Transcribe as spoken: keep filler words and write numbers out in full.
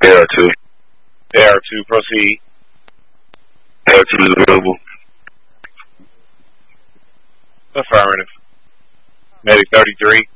A R two. A R two, proceed. A R two is available. Affirmative. Medic thirty-three.